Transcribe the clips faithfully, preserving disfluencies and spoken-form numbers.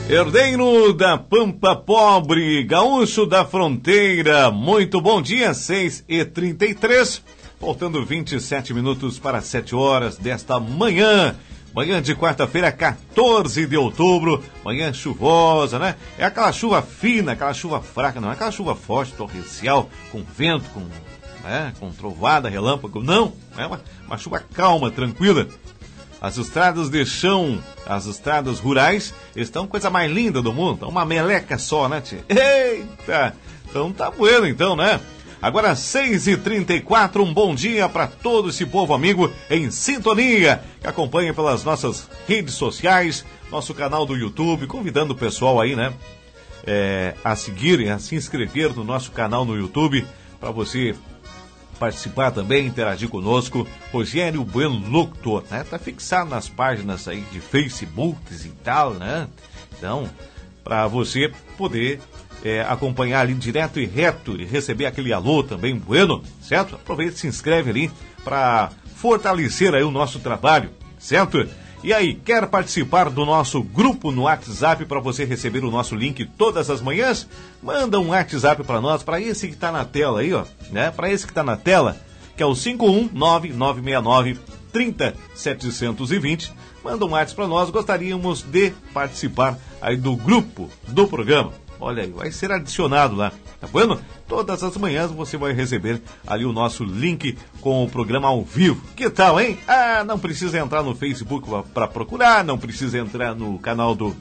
Herdeiro da Pampa Pobre, gaúcho da fronteira, muito bom dia, seis e trinta e três, faltando vinte e sete minutos para sete horas desta manhã, manhã de quarta-feira, quatorze de outubro, manhã chuvosa, né? É aquela chuva fina, aquela chuva fraca, não é aquela chuva forte, torrencial, com vento, com, né, com trovada, relâmpago, não, é uma, uma chuva calma, tranquila. As estradas de chão, as estradas rurais, estão coisa mais linda do mundo. Uma meleca só, né, tia? Eita! Então tá bueno, então, né? Agora, seis e trinta e quatro, um bom dia para todo esse povo amigo em sintonia, que acompanha pelas nossas redes sociais, nosso canal do YouTube, convidando o pessoal aí, né, é, a seguirem, a se inscrever no nosso canal no YouTube, para você participar também, interagir conosco. Rogério Bueno Locutor, né? Tá fixado nas páginas aí de Facebooks e tal, né? Então, para você poder é, acompanhar ali direto e reto e receber aquele alô também, Bueno, certo? Aproveita e se inscreve ali para fortalecer aí o nosso trabalho, certo? E aí, quer participar do nosso grupo no WhatsApp para você receber o nosso link todas as manhãs? Manda um WhatsApp para nós, para esse que está na tela aí, ó, né? Para esse que está na tela, que é o cinco um nove nove seis nove três zero sete dois zero. Manda um WhatsApp para nós, gostaríamos de participar aí do grupo do programa. Olha aí, vai ser adicionado lá, tá vendo? Todas as manhãs você vai receber ali o nosso link com o programa ao vivo. Que tal, hein? Ah, não precisa entrar no Facebook para procurar, não precisa entrar no canal do...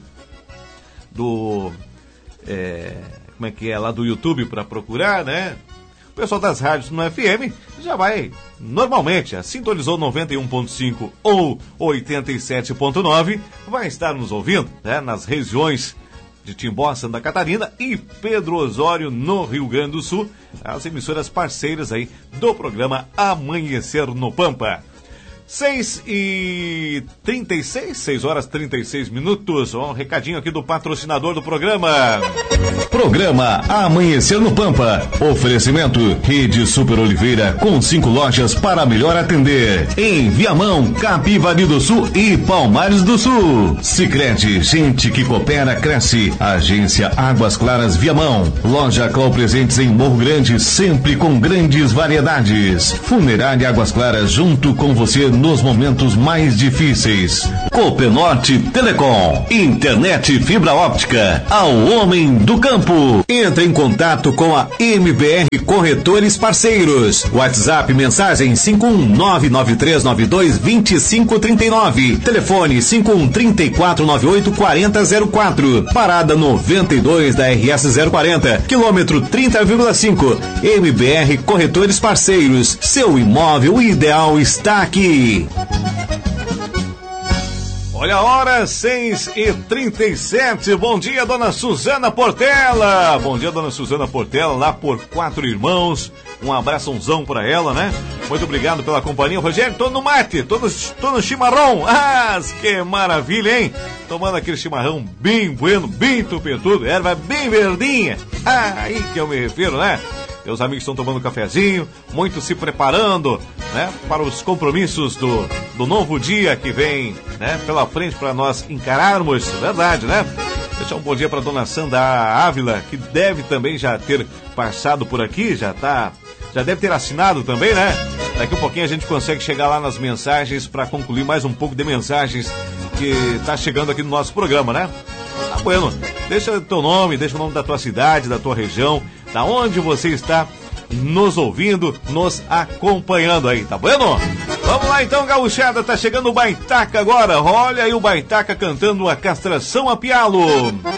do é, como é que é? Lá do YouTube para procurar, né? O pessoal das rádios no F M já vai, normalmente, a sintonizou noventa e um ponto cinco ou oitenta e sete ponto nove, vai estar nos ouvindo, né? Nas regiões de Timbó, Santa Catarina e Pedro Osório, no Rio Grande do Sul, as emissoras parceiras aí do programa Amanhecer no Pampa. seis e trinta e seis, seis horas e trinta e seis minutos. Um recadinho aqui do patrocinador do programa. Programa Amanhecer no Pampa. Oferecimento Rede Super Oliveira, com cinco lojas para melhor atender. Em Viamão, Capivari do Sul e Palmares do Sul. Sicredi, gente que coopera, cresce. Agência Águas Claras Viamão. Loja Clau Presentes em Morro Grande, sempre com grandes variedades. Funerária Águas Claras, junto com você nos momentos mais difíceis. Copenorte Telecom, internet fibra óptica ao homem do campo. Entre em contato com a M B R Corretores Parceiros. WhatsApp mensagem cinco um nove nove três nove dois dois cinco três nove. Telefone cinco um três quatro nove oito quatro zero zero quatro. Parada noventa e dois da R S zero quarenta, quilômetro trinta vírgula cinco. M B R Corretores Parceiros. Seu imóvel ideal está aqui. Olha a hora, seis e trinta e sete. Bom dia, dona Suzana Portela. Bom dia, dona Suzana Portela, lá por Quatro Irmãos. Um abraçãozão pra ela, né? Muito obrigado pela companhia. Rogério, tô no mate, tô no, tô no chimarrão. Ah, que maravilha, hein? Tomando aquele chimarrão bem bueno, bem tupetudo, erva bem verdinha. Ah, aí que eu me refiro, né? Meus amigos estão tomando um cafezinho, muitos se preparando, né, para os compromissos do, do novo dia que vem, né, pela frente para nós encararmos, verdade, né? Deixar um bom dia para dona Sandra Ávila, que deve também já ter passado por aqui, já tá, já deve ter assinado também, né? Daqui um pouquinho a gente consegue chegar lá nas mensagens para concluir mais um pouco de mensagens que tá chegando aqui no nosso programa, né? Tá bueno, deixa o teu nome, deixa o nome da tua cidade, da tua região, da onde você está nos ouvindo, nos acompanhando aí, tá bueno? Vamos lá então, gauchada, tá chegando o Baitaca agora. Olha aí o Baitaca cantando a castração a pialo.